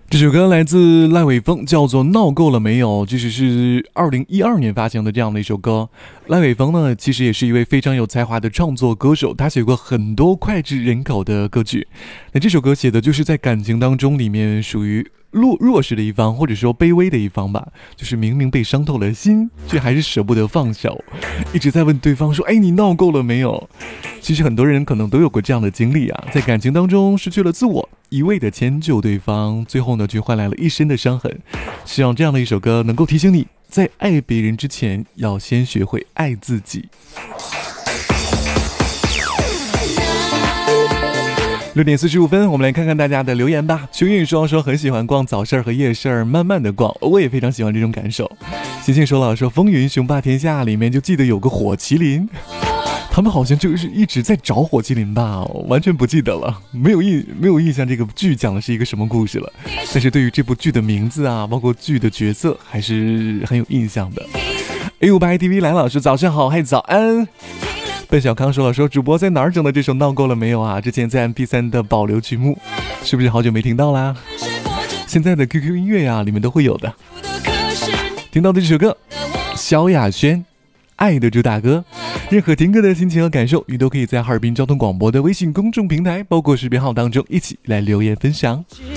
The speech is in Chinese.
这首歌来自赖伟峰，叫做《闹够了没有》，这是2012年发行的这样的一首歌。赖伟峰呢，其实也是一位非常有才华的创作歌手，他写过很多脍炙人口的歌曲。那这首歌写的就是在感情当中里面属于弱势的一方，或者说卑微的一方吧，就是明明被伤透了心，却还是舍不得放手，一直在问对方说：“哎，你闹够了没有？”其实很多人可能都有过这样的经历啊，在感情当中失去了自我，一味的迁就对方，最后呢却换来了一身的伤痕。希望这样的一首歌能够提醒你，在爱别人之前，要先学会爱自己。6:45，我们来看看大家的留言吧。秋韵说很喜欢逛早市和夜市，慢慢的逛，我也非常喜欢这种感受。星星说风云雄霸天下里面就记得有个火麒麟，他们好像就是一直在找火麒麟吧，完全不记得了，没有印象这个剧讲的是一个什么故事了。但是对于这部剧的名字啊，包括剧的角色，还是很有印象的。A58TV 来老师早上好，嗨，早安。笨小康说主播在哪儿整的这首闹够了没有啊？之前在 MP3 的保留曲目，是不是好久没听到啦？现在的 QQ 音乐啊里面都会有的。听到的这首歌，萧亚轩爱的主打歌。任何听歌的心情和感受，你都可以在哈尔滨交通广播的微信公众平台包括视频号当中一起来留言分享。